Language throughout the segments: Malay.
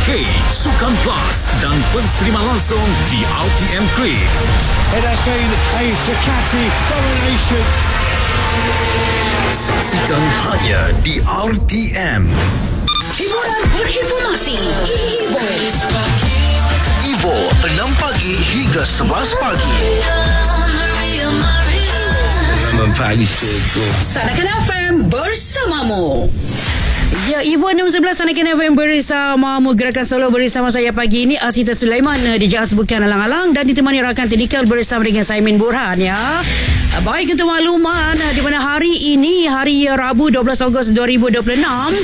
Arcade, Sukan Plus dan pensterima langsung di RTM Click. It has been a Ducati domination. Saksikan hanya di RTM. Hiburan berinformasi. Ivo 6 pagi hingga 11 pagi. Pagi Cikgu. Sanakan FM bersamamu. Ya, Ivo 611 Sanakan FM bersamamu. Gerakan Solo bersama saya pagi ini Asita Sulaiman di Jas Bukan Alang-Alang dan ditemani rakan teknikal bersama dengan Saimin Burhan ya. Baik, untuk makluman di mana hari ini hari Rabu 12 Ogos 2026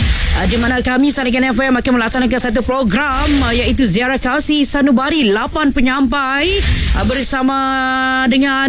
di mana kami Sanakan FM akan melaksanakan satu program iaitu Ziarah Kasih Sanubari 8 penyampai bersama dengan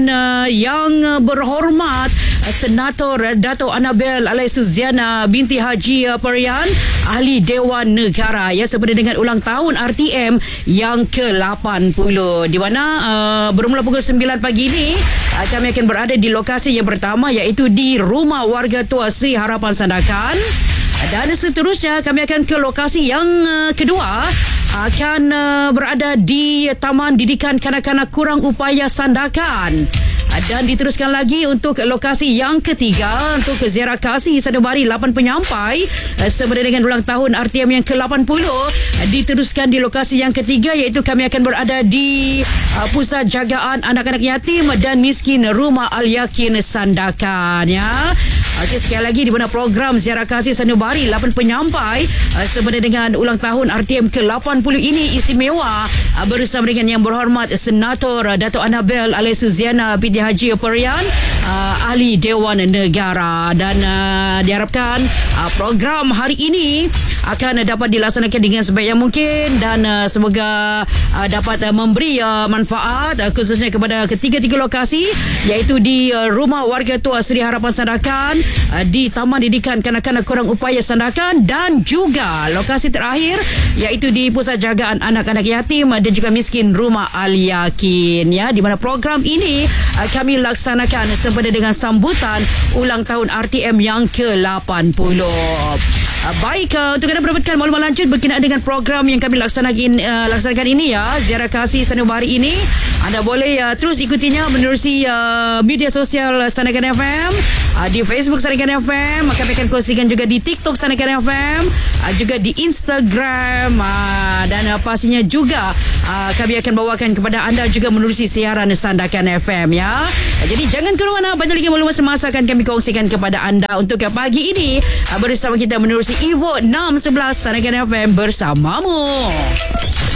yang berhormat Senator Dato' Annabel alias Suziana binti Haji Perian, Ahli Dewan Negara ya, seperti dengan ulang tahun RTM yang ke-80 di mana bermula pukul 9 pagi ini kami akan berada di lokasi yang pertama iaitu di Rumah Warga Tua Sri Harapan Sandakan. Dan seterusnya kami akan ke lokasi yang kedua, akan berada di Taman Didikan Kanak-Kanak Kurang Upaya Sandakan. Dan diteruskan lagi untuk lokasi yang ketiga untuk Ziarah Kasih Sanubari 8 penyampai sebenarnya dengan ulang tahun RTM yang ke-80. Diteruskan di lokasi yang ketiga iaitu kami akan berada di Pusat Jagaan Anak-Anak Yatim dan Miskin Rumah Al-Yakin Sandakan ya. Okey, sekali lagi di mana program Ziarah Kasih Sanubari 8 penyampai sebenarnya dengan ulang tahun RTM ke-80 ini istimewa bersama dengan yang berhormat Senator Dato' Annabel alias Suziana binti Haji Perian, Ahli Dewan Negara. Dan diharapkan program hari ini akan dapat dilaksanakan dengan sebaik yang mungkin dan semoga dapat memberi manfaat khususnya kepada ketiga-tiga lokasi iaitu di Rumah Warga Tua Sri Harapan Sandakan, di Taman Didikan Kanak-Kanak Kurang Upaya Sandakan dan juga lokasi terakhir iaitu di Pusat Jagaan Anak-Anak Yatim dan juga Miskin Rumah Al-Yakin ya, di mana program ini kami laksanakan sempena dengan sambutan ulang tahun RTM yang ke-80. Baik, untuk anda mendapatkan maklumat lanjut berkenaan dengan program yang kami laksanakan ini ya, Ziarah Kasih Sanubari ini, anda boleh terus ikutinya menerusi media sosial Sanakan FM, di Facebook Sanakan FM, kami akan kongsikan juga di TikTok Sanakan FM, juga di Instagram, dan pastinya juga kami akan bawakan kepada anda juga menerusi siaran Sanakan FM ya. Jadi jangan ke mana, banyak lagi maklumat semasa akan kami kongsikan kepada anda untuk pagi ini bersama kita menerusi Ivo 611 Sanakan FM bersamamu.